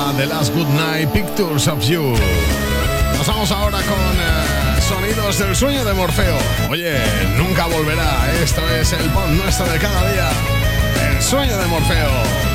llamaba The Last Good Night Pictures of You. Nos vamos ahora con sonidos del sueño de Morfeo. Oye, nunca volverá. Esto es el pop nuestro de cada día. El sueño de Morfeo.